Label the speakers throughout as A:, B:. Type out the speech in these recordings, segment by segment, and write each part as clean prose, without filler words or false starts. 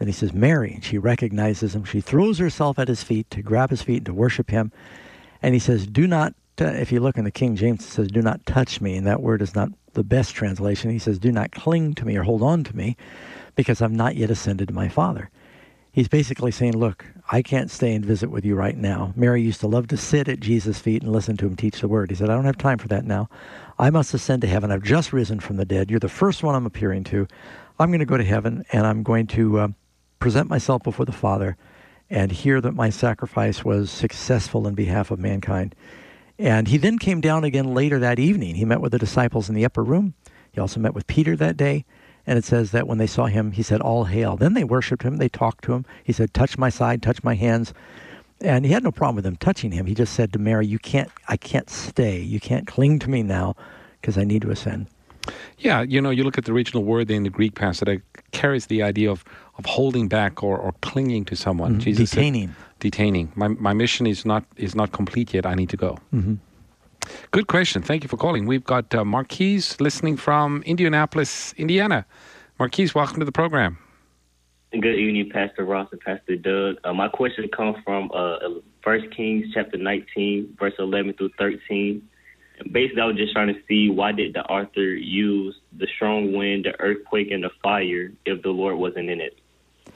A: Then he says, Mary, and she recognizes him. She throws herself at his feet to grab his feet and to worship him. And he says, do not, if you look in the King James, it says, do not touch me. And that word is not the best translation. He says, do not cling to me or hold on to me because I've not yet ascended to my Father. He's basically saying, look, I can't stay and visit with you right now. Mary used to love to sit at Jesus' feet and listen to him teach the word. He said, I don't have time for that now. I must ascend to heaven. I've just risen from the dead. You're the first one I'm appearing to. I'm going to go to heaven, and I'm going to present myself before the Father and hear that my sacrifice was successful in behalf of mankind. And he then came down again later that evening. He met with the disciples in the upper room. He also met with Peter that day. And it says that when they saw him, he said, all hail. Then they worshiped him. They talked to him. He said, touch my side, touch my hands. And he had no problem with them touching him. He just said to Mary, I can't stay. You can't cling to me now because I need to ascend.
B: Yeah, you look at the original word in the Greek passage, it carries the idea of holding back or clinging to someone.
A: Mm-hmm.
B: Jesus
A: detaining.
B: Said, detaining. My mission is not complete yet. I need to go.
A: Mm-hmm.
B: Good question. Thank you for calling. We've got Marquise listening from Indianapolis, Indiana. Marquise, welcome to the program.
C: Good evening, Pastor Ross and Pastor Doug. My question comes from 1 Kings chapter 19, verse 11 through 13. And basically, I was just trying to see why did the author use the strong wind, the earthquake, and the fire if the Lord wasn't in it?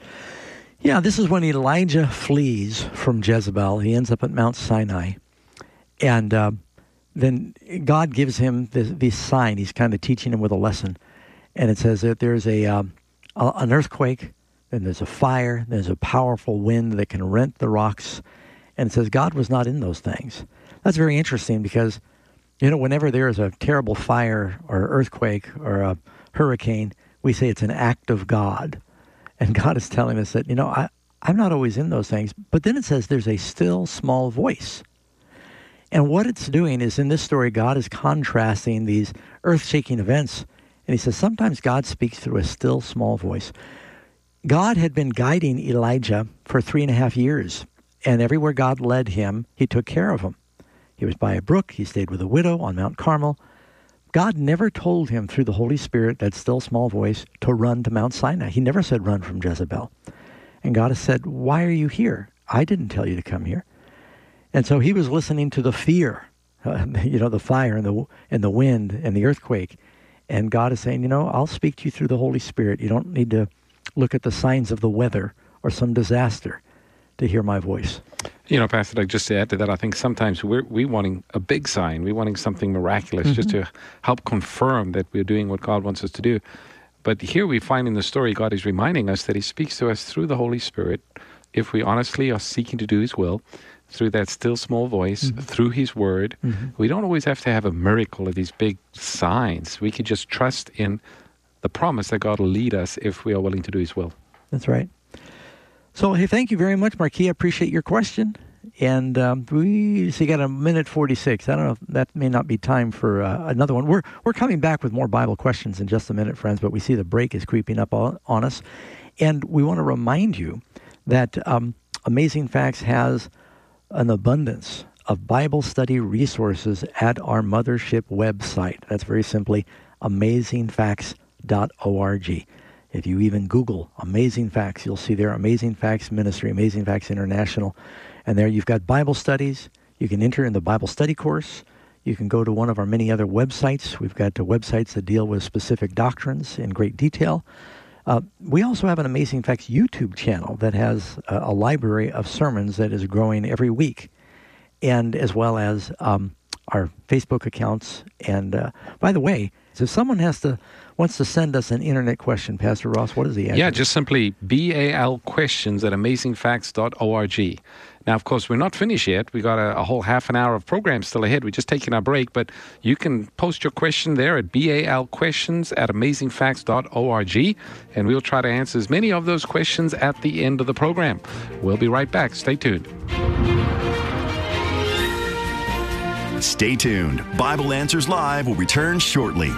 A: Yeah, this is when Elijah flees from Jezebel. He ends up at Mount Sinai. And then God gives him this sign. He's kind of teaching him with a lesson. And it says that there's an earthquake, then there's a fire, there's a powerful wind that can rent the rocks. And it says God was not in those things. That's very interesting because, whenever there is a terrible fire or earthquake or a hurricane, we say it's an act of God. And God is telling us that, I'm not always in those things. But then it says there's a still small voice. And what it's doing is in this story, God is contrasting these earth-shaking events. And he says sometimes God speaks through a still small voice. God had been guiding Elijah for 3.5 years. And everywhere God led him, he took care of him. He was by a brook. He stayed with a widow on Mount Carmel. God never told him through the Holy Spirit, that still small voice, to run to Mount Sinai. He never said run from Jezebel. And God has said, why are you here? I didn't tell you to come here. And so he was listening to the fear, the fire and the wind and the earthquake. And God is saying, I'll speak to you through the Holy Spirit. You don't need to look at the signs of the weather or some disaster to hear my voice.
B: Pastor Doug, just to add to that, I think sometimes we wanting a big sign. We're wanting something miraculous just to help confirm that we're doing what God wants us to do. But here we find in the story, God is reminding us that he speaks to us through the Holy Spirit if we honestly are seeking to do his will, through that still small voice, through his word. We don't always have to have a miracle or these big signs. We can just trust in the promise that God will lead us if we are willing to do his will.
A: That's right. So, hey, thank you very much, Marquis. I appreciate your question. And we got a minute 46. I don't know if that may not be time for another one. We're coming back with more Bible questions in just a minute, friends, but we see the break is creeping up on us. And we want to remind you that Amazing Facts has an abundance of Bible study resources at our mothership website. That's very simply amazingfacts.org. If you even Google Amazing Facts, you'll see there Amazing Facts Ministry, Amazing Facts International. And there you've got Bible studies. You can enter in the Bible study course. You can go to one of our many other websites. We've got websites that deal with specific doctrines in great detail. We also have an Amazing Facts YouTube channel that has a library of sermons that is growing every week, and as well as our Facebook accounts. And by the way, if someone wants to send us an internet question, Pastor Ross, what is the address?
B: Yeah, just simply balquestions@amazingfacts.org. Now, of course, we're not finished yet. We got a whole half an hour of program still ahead. We're just taking our break, but you can post your question there at balquestions@amazingfacts.org, and we'll try to answer as many of those questions at the end of the program. We'll be right back. Stay tuned.
D: Stay tuned. Bible Answers Live will return shortly.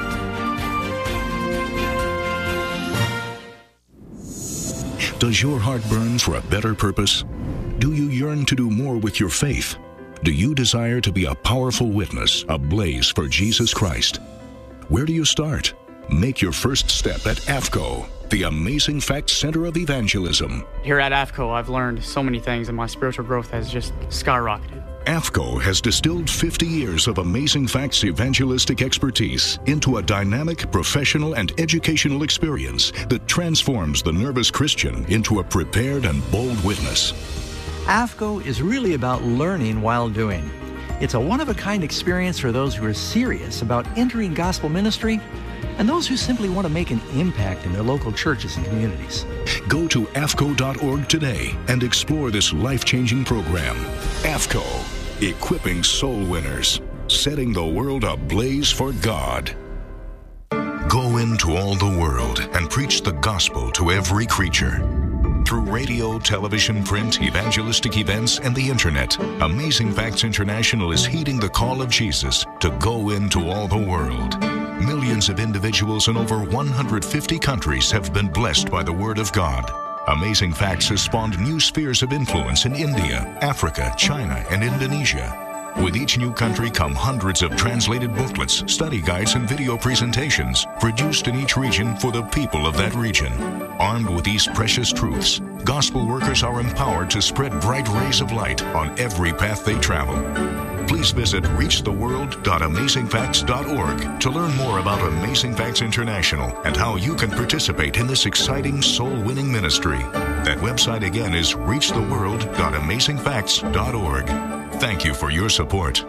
E: Does your heart burn for a better purpose? Do you yearn to do more with your faith? Do you desire to be a powerful witness, ablaze for Jesus Christ? Where do you start? Make your first step at AFCO, the Amazing Facts Center of Evangelism.
F: Here at AFCO, I've learned so many things, and my spiritual growth has just skyrocketed.
E: AFCO has distilled 50 years of Amazing Facts evangelistic expertise into a dynamic, professional, and educational experience that transforms the nervous Christian into a prepared and bold witness.
A: AFCO is really about learning while doing. It's a one-of-a-kind experience for those who are serious about entering gospel ministry and those who simply want to make an impact in their local churches and communities.
E: Go to AFCO.org today and explore this life-changing program. AFCO, equipping soul winners, setting the world ablaze for God. Go into all the world and preach the gospel to every creature. Through radio, television, print, evangelistic events, and the internet, Amazing Facts International is heeding the call of Jesus to go into all the world. Millions of individuals in over 150 countries have been blessed by the Word of God. Amazing Facts has spawned new spheres of influence in India, Africa, China, and Indonesia. With each new country come hundreds of translated booklets, study guides, and video presentations produced in each region for the people of that region. Armed with these precious truths, gospel workers are empowered to spread bright rays of light on every path they travel. Please visit reachtheworld.amazingfacts.org to learn more about Amazing Facts International and how you can participate in this exciting soul-winning ministry. That website again is reachtheworld.amazingfacts.org. Thank you for your support.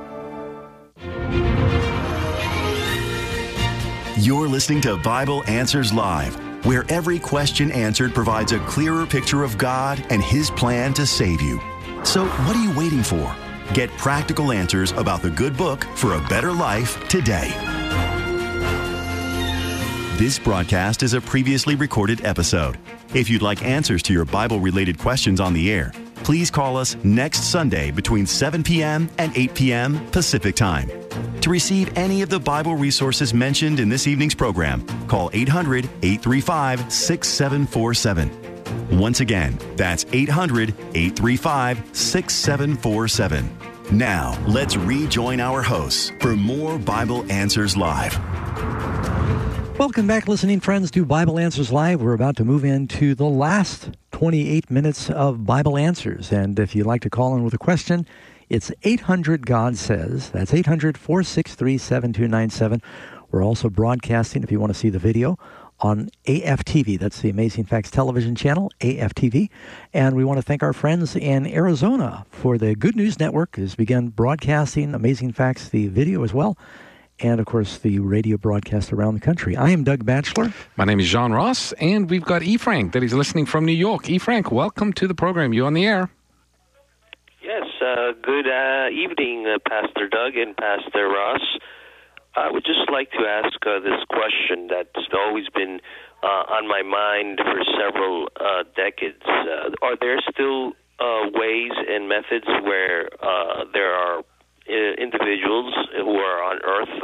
D: You're listening to Bible Answers Live, where every question answered provides a clearer picture of God and His plan to save you. So what are you waiting for? Get practical answers about the good book for a better life today. This broadcast is a previously recorded episode. If you'd like answers to your Bible-related questions on the air, please call us next Sunday between 7 p.m. and 8 p.m. Pacific Time. To receive any of the Bible resources mentioned in this evening's program, call 800-835-6747. Once again, that's 800-835-6747. Now, let's rejoin our hosts for more Bible Answers Live.
A: Welcome back, listening friends, to Bible Answers Live. We're about to move into the last 28 minutes of Bible Answers. And if you'd like to call in with a question, it's 800-GOD-SAYS. That's 800-463-7297. We're also broadcasting, if you want to see the video, on AFTV. That's the Amazing Facts television channel, AFTV. And we want to thank our friends in Arizona for the Good News Network has begun broadcasting Amazing Facts, the video as well, and, of course, the radio broadcast around the country. I am Doug Batchelor.
B: My name is John Ross, and we've got E. Frank that is listening from New York. E. Frank, welcome to the program. You on the air?
G: Yes, good evening, Pastor Doug and Pastor Ross. I would just like to ask this question that's always been on my mind for several decades. Are there still ways and methods where there are individuals who are on earth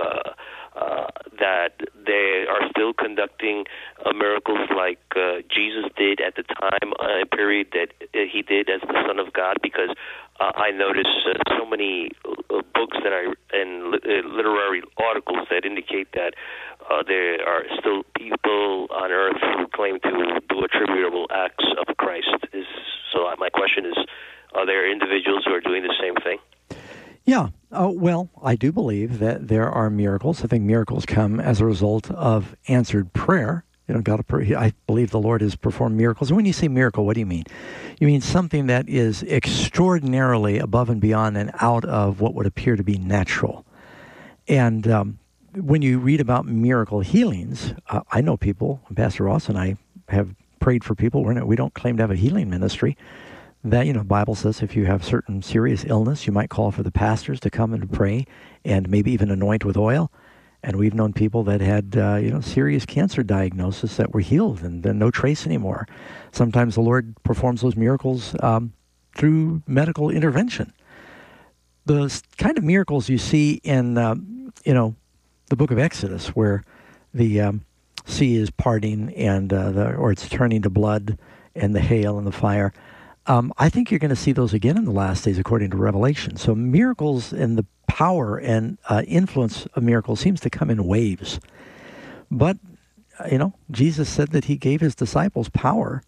G: that they are still conducting miracles like Jesus did at the time, a period that he did as the Son of God? Because I notice so many books that and literary articles that indicate that there are still people on earth who claim to do attributable acts of Christ. So my question is, are there individuals who are doing the same thing?
A: Yeah. Well, I do believe that there are miracles. I think miracles come as a result of answered prayer. You know, I believe the Lord has performed miracles. And when you say miracle, what do you mean? You mean something that is extraordinarily above and beyond and out of what would appear to be natural. And when you read about miracle healings, I know people, Pastor Ross and I have prayed for people. We don't claim to have a healing ministry. That, the Bible says if you have certain serious illness, you might call for the pastors to come and to pray and maybe even anoint with oil. And we've known people that had, serious cancer diagnosis that were healed and then no trace anymore. Sometimes the Lord performs those miracles through medical intervention. The kind of miracles you see in, the book of Exodus, where the sea is parting and or it's turning to blood, and the hail and the fire. I think you're going to see those again in the last days, according to Revelation. So miracles and the power and influence of miracles seems to come in waves. But Jesus said that he gave his disciples power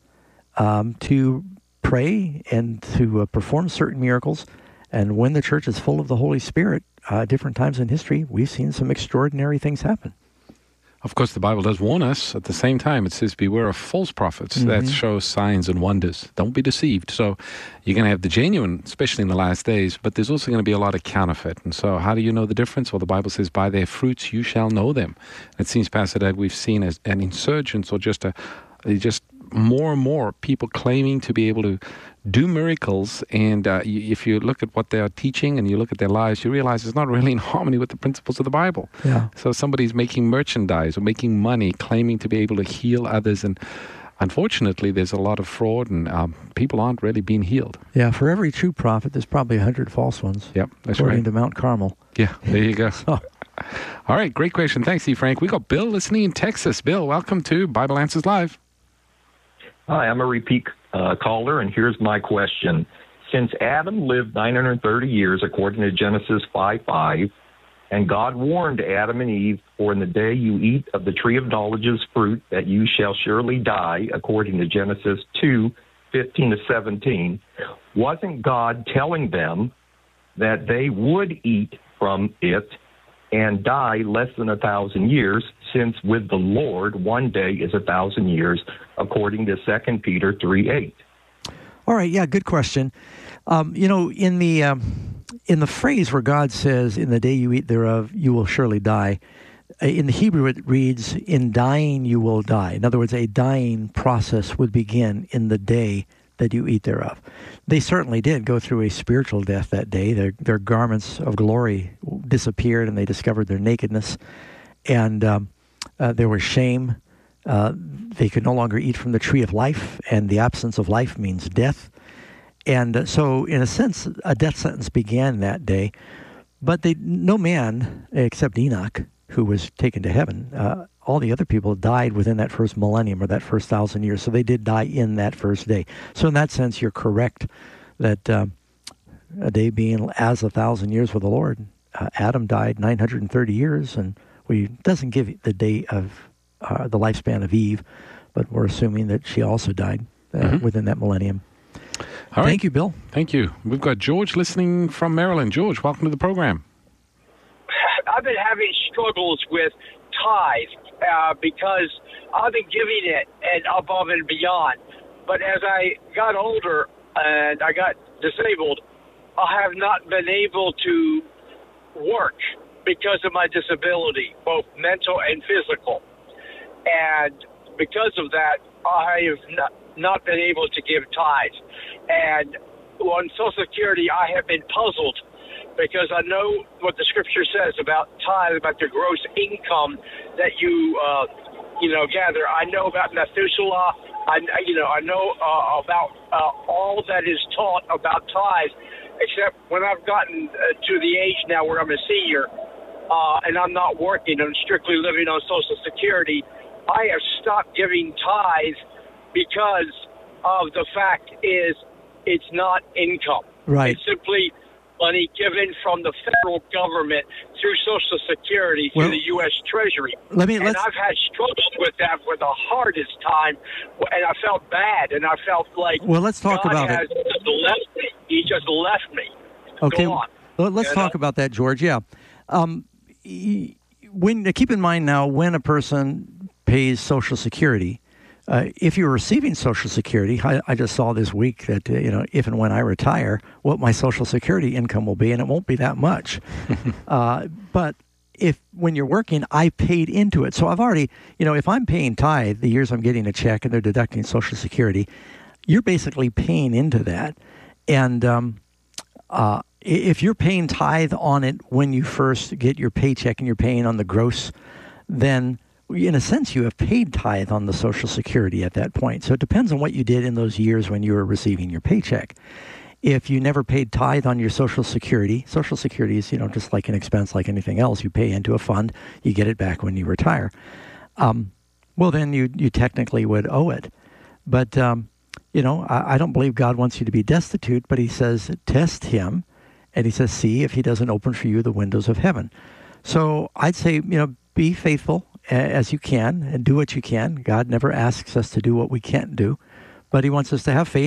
A: to pray and to perform certain miracles. And when the church is full of the Holy Spirit, different times in history, we've seen some extraordinary things happen.
B: Of course, the Bible does warn us at the same time. It says, beware of false prophets that show signs and wonders. Don't be deceived. So you're going to have the genuine, especially in the last days, but there's also going to be a lot of counterfeit. And so how do you know the difference? Well, the Bible says, by their fruits you shall know them. It seems, Pastor, that we've seen as an insurgence or just more and more people claiming to be able to do miracles, and if you look at what they're teaching and you look at their lives, you realize it's not really in harmony with the principles of the Bible.
A: Yeah.
B: So somebody's making merchandise or making money, claiming to be able to heal others, and unfortunately there's a lot of fraud, and people aren't really being healed.
A: Yeah, for every true prophet, there's probably 100 false ones.
B: Yep, that's
A: according
B: right.
A: to Mount Carmel.
B: Yeah, there you go.
A: So,
B: all right, great question. Thanks, Steve Frank. We got Bill listening in Texas. Bill, welcome to Bible Answers Live.
H: Hi, I'm a repeat caller, and here's my question. Since Adam lived 930 years, according to Genesis 5:5, and God warned Adam and Eve, for in the day you eat of the tree of knowledge's fruit, that you shall surely die, according to Genesis 2:15-17, wasn't God telling them that they would eat from it and die less than 1,000 years, since with the Lord 1 day is 1,000 years, according to 2 Peter 3:8.
A: all right, yeah, good question. In the phrase where God says, "In the day you eat thereof, you will surely die," in the Hebrew it reads, "In dying you will die." In other words, a dying process would begin in the day that you eat thereof. They certainly did go through a spiritual death that day. Their garments of glory disappeared, and they discovered their nakedness, and there was shame. They could no longer eat from the tree of life, and the absence of life means death. And so, in a sense, a death sentence began that day. But no man, except Enoch, who was taken to heaven, all the other people died within that first millennium or that first 1,000 years. So they did die in that first day. So in that sense, you're correct that a day being as 1,000 years with the Lord, Adam died 930 years, and doesn't give the day of the lifespan of Eve, but we're assuming that she also died within that millennium.
B: All right.
A: Thank you, Bill.
B: Thank you. We've got George listening from Maryland. George, welcome to the program.
I: I've been having struggles with tithe because I've been giving it and above and beyond. But as I got older and I got disabled, I have not been able to work because of my disability, both mental and physical. And because of that, I have not been able to give tithe. And on Social Security, I have been puzzled because I know what the Scripture says about tithe, about the gross income that you gather. I know about Methuselah. I know about all that is taught about tithe, except when I've gotten to the age now where I'm a senior and I'm not working, I'm strictly living on Social Security, I have stopped giving tithe because of the fact is it's not income.
A: Right.
I: It's simply money given from the federal government through Social Security to the U.S. Treasury. And I've had struggles with that for the hardest time, and I felt bad, and I felt like
A: let's talk about it.
I: Just left me. He just left me.
A: Okay,
I: Go on.
A: Let's talk about that, George. Yeah. Keep in mind now, when a person pays Social Security, if you're receiving Social Security, I just saw this week that, if and when I retire, what my Social Security income will be, and it won't be that much. But when you're working, I paid into it. So I've already, if I'm paying tithe, the years I'm getting a check and they're deducting Social Security, you're basically paying into that. And if you're paying tithe on it when you first get your paycheck and you're paying on the gross, then in a sense, you have paid tithe on the Social Security at that point. So it depends on what you did in those years when you were receiving your paycheck. If you never paid tithe on your Social Security is, just like an expense like anything else. You pay into a fund, you get it back when you retire. Then you technically would owe it. But, I don't believe God wants you to be destitute, but he says, test him. And he says, see if he doesn't open for you the windows of heaven. So I'd say, be faithful as you can and do what you can. God never asks us to do what we can't do, but he wants us to have faith